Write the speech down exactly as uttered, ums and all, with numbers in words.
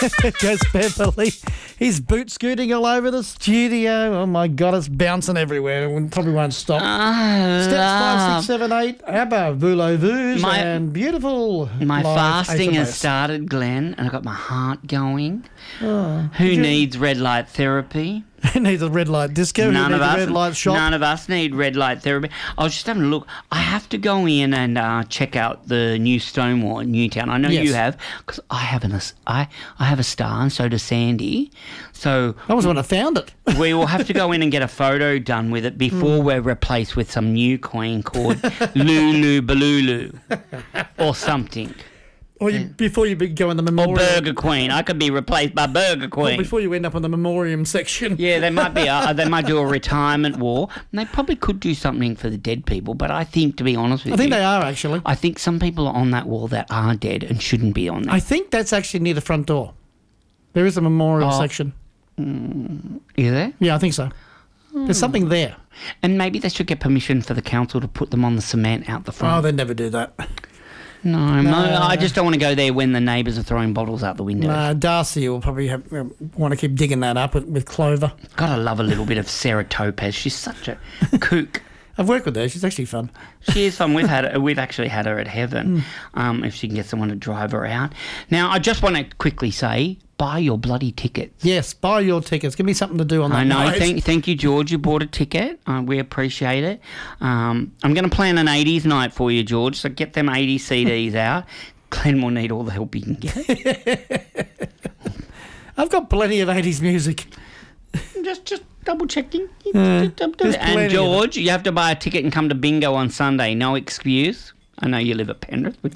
Goes Beverly. He's boot scooting all over the studio. Oh, my God, it's bouncing everywhere. We probably won't stop. Ah, Steps five, love. six, seven, eight. ABBA, Voulez-Vous, My- and beautiful. My live fasting has A S M R. started, Glenn, and I've got my heart going. Oh. Who needs red light therapy? Who needs a red light disco? None Who of needs us. a red light shop? None of us need red light therapy. I was just having a look. I have to go in and uh, check out the new Stonewall in Newtown. I know Yes. you have, because I have an I I have a star, and so does Sandy. So I was when I found it. we will have to go in and get a photo done with it before Hmm. we're replaced with some new queen called Lulu Balulu or something. Or you, before you be- go in the Or memorial. Burger Queen. I could be replaced by Burger Or Queen. before you end up in the memoriam section. Yeah, they might be. Uh, they might do a retirement war. And they probably could do something for the dead people. But I think, to be honest with I think you, they are, actually. I think some people are on that wall that are dead and shouldn't be on there. I think that's actually near the front door. There is a memorial Oh. section. Is there? Yeah, I think so. There's something there. And maybe they should get permission for the council to put them on the cement out the Oh, front. they never do that. no, no, I just don't want to go there when the neighbours are throwing bottles out the window. Nah, Darcy will probably have, uh, want to keep digging that up with, with Clover. Gotta love a little bit of Sarah Topaz. She's such a kook. I've worked with her. She's actually fun. She is fun. We've had we've actually had her at Heaven. Um, if she can get someone to drive her out. Now, I just want to quickly say, buy your bloody tickets. Yes, buy your tickets. Give me something to do on that I know. night. Thank, thank you, George. You bought a ticket. Uh, we appreciate it. Um, I'm going to plan an eighties night for you, George. So get them eighties C Ds out. Glenn will need all the help he can get. I've got plenty of eighties music. just, just double checking. there's plenty and of it. George, you have to buy a ticket and come to bingo on Sunday. No excuse. I know you live at Penrith.